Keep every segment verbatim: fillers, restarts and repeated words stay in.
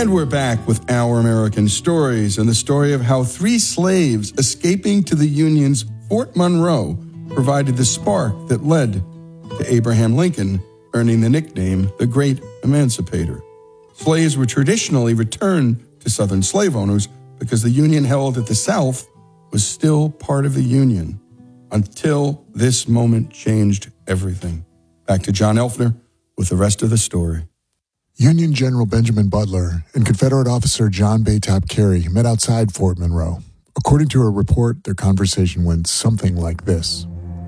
And we're back with Our American Stories and the story of how three slaves escaping to the Union's Fort Monroe provided the spark that led to Abraham Lincoln earning the nickname the Great Emancipator. Slaves were traditionally returned to Southern slave owners because the Union held that the South was still part of the Union until this moment changed everything. Back to John Elfner with the rest of the story. Union General Benjamin Butler and Confederate officer John Baytop Carey met outside Fort Monroe. According to a report, their conversation went something like this.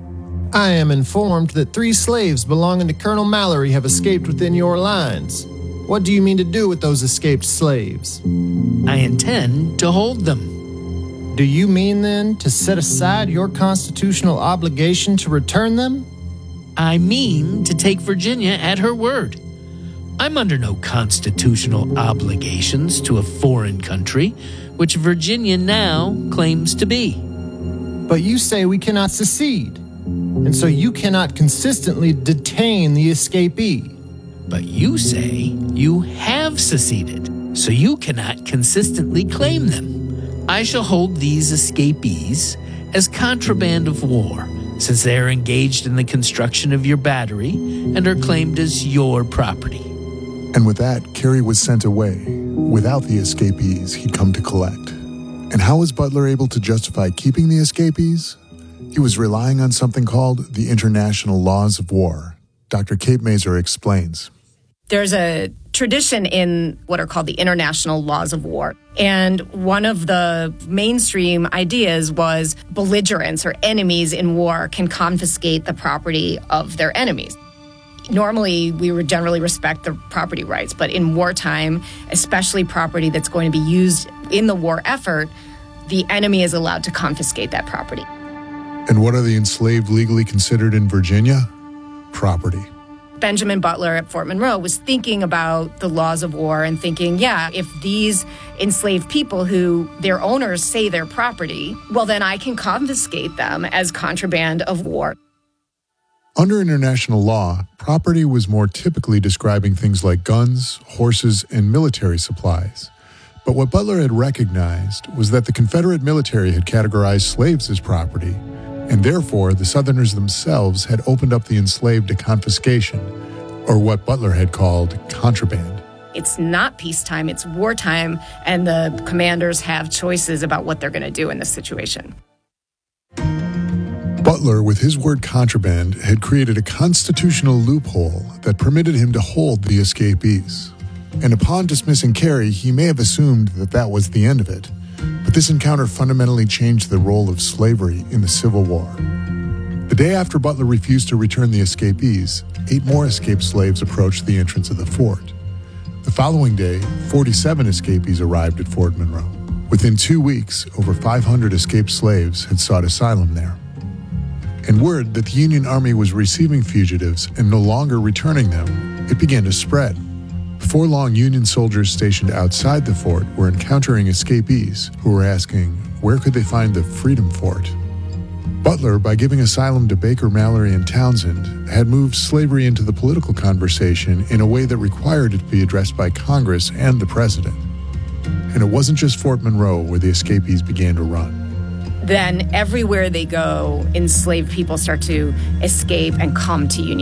I am informed that three slaves belonging to Colonel Mallory have escaped within your lines. What do you mean to do with those escaped slaves? I intend to hold them. Do you mean then to set aside your constitutional obligation to return them? I mean to take Virginia at her word. I'm under no constitutional obligations to a foreign country, which Virginia now claims to be. But you say we cannot secede, and so you cannot consistently detain the escapee. But you say you have seceded, so you cannot consistently claim them. I shall hold these escapees as contraband of war, since they are engaged in the construction of your battery and are claimed as your property. And with that, Carey was sent away, without the escapees he'd come to collect. And how was Butler able to justify keeping the escapees? He was relying on something called the International Laws of War. Doctor Kate Mazer explains. There's a tradition in what are called the International Laws of War. And one of the mainstream ideas was belligerents or enemies in war can confiscate the property of their enemies. Normally, we would generally respect the property rights, but in wartime, especially property that's going to be used in the war effort, the enemy is allowed to confiscate that property. And what are the enslaved legally considered in Virginia? Property. Benjamin Butler at Fort Monroe was thinking about the laws of war and thinking, yeah, if these enslaved people who their owners say they're property, well, then I can confiscate them as contraband of war. Under international law, property was more typically describing things like guns, horses, and military supplies. But what Butler had recognized was that the Confederate military had categorized slaves as property, and therefore the Southerners themselves had opened up the enslaved to confiscation, or what Butler had called contraband. It's not peacetime, it's wartime, and the commanders have choices about what they're going to do in this situation. Butler, with his word contraband, had created a constitutional loophole that permitted him to hold the escapees. And upon dismissing Carey, he may have assumed that that was the end of it. But this encounter fundamentally changed the role of slavery in the Civil War. The day after Butler refused to return the escapees, eight more escaped slaves approached the entrance of the fort. The following day, forty-seven escapees arrived at Fort Monroe. Within two weeks, over five hundred escaped slaves had sought asylum there. And word that the Union Army was receiving fugitives and no longer returning them, it began to spread. Before long, Union soldiers stationed outside the fort were encountering escapees who were asking, where could they find the Freedom Fort? Butler, by giving asylum to Baker, Mallory, and Townsend, had moved slavery into the political conversation in a way that required it to be addressed by Congress and the president. And it wasn't just Fort Monroe where the escapees began to run. Then everywhere they go, enslaved people start to escape and come to Union